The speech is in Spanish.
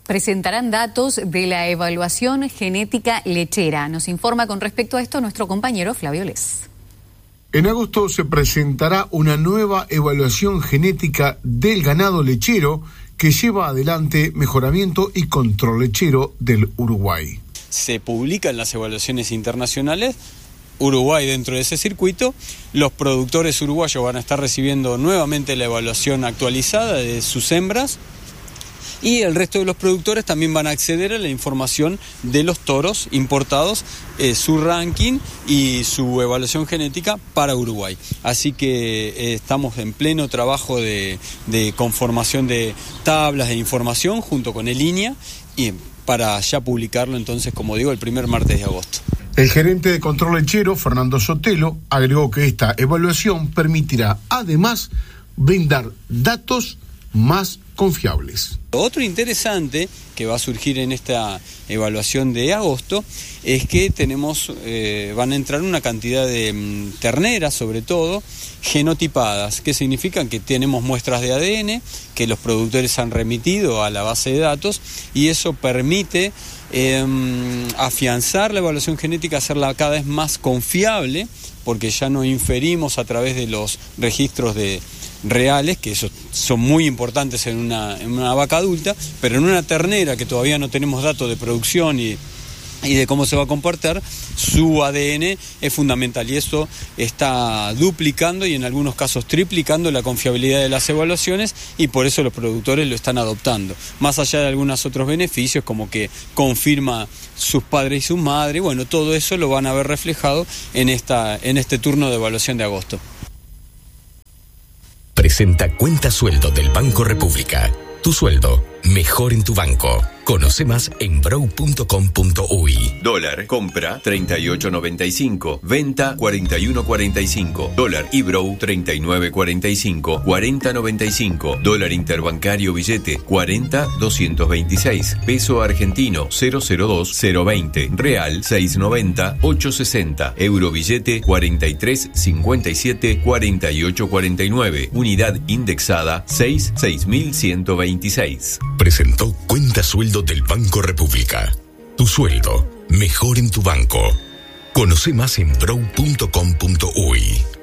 presentarán datos de la evaluación genética lechera. Nos informa con respecto a esto nuestro compañero Flavio Les. En agosto se presentará una nueva evaluación genética del ganado lechero que lleva adelante mejoramiento y control lechero del Uruguay. Se publican las evaluaciones internacionales, Uruguay dentro de ese circuito, los productores uruguayos van a estar recibiendo nuevamente la evaluación actualizada de sus hembras y el resto de los productores también van a acceder a la información de los toros importados, su ranking y su evaluación genética para Uruguay. Así que estamos en pleno trabajo de conformación de tablas de información junto con el INEA y para ya publicarlo entonces, como digo, el primer martes de agosto. El gerente de control lechero, Fernando Sotelo, agregó que esta evaluación permitirá además brindar datos más confiables. Otro interesante que va a surgir en esta evaluación de agosto es que van a entrar una cantidad de terneras, sobre todo, genotipadas, que significan que tenemos muestras de ADN que los productores han remitido a la base de datos y eso permite afianzar la evaluación genética, hacerla cada vez más confiable, porque ya no inferimos a través de los registros reales, que esos son muy importantes en una vaca adulta, pero en una ternera que todavía no tenemos datos de producción y de cómo se va a comportar, su ADN es fundamental y eso está duplicando y en algunos casos triplicando la confiabilidad de las evaluaciones y por eso los productores lo están adoptando. Más allá de algunos otros beneficios como que confirma sus padres y su madre, bueno, todo eso lo van a ver reflejado en este turno de evaluación de agosto. Presenta Cuenta Sueldo del Banco República. Tu sueldo, mejor en tu banco. Conoce más en brow.com.uy. Dólar, compra 38.95, venta 41.45. Dólar Ibrow 39.45, 40.95. Dólar interbancario billete 40.226. Peso argentino 002.020. Real 6.90, 8.60. Euro billete 43.57, 48.49. Unidad indexada 6.126. Presentó Cuenta Sueldo del Banco República. Tu sueldo, mejor en tu banco. Conoce más en brow.com.uy.